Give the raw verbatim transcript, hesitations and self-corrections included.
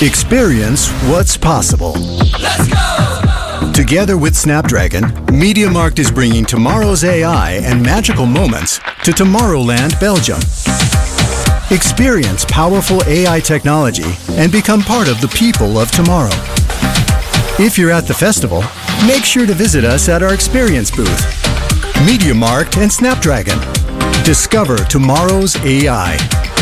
Experience what's possible. Let's go! Together with Snapdragon, MediaMarkt is bringing tomorrow's A I and magical moments to Tomorrowland, Belgium. Experience powerful A I technology and become part of the people of tomorrow. If you're at the festival, make sure to visit us at our experience booth. MediaMarkt and Snapdragon. Discover tomorrow's A I.